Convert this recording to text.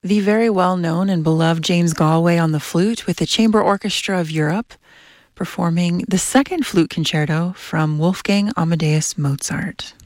The very well-known and beloved James Galway on the flute with the Chamber Orchestra of Europe, performing the second flute concerto from Wolfgang Amadeus Mozart.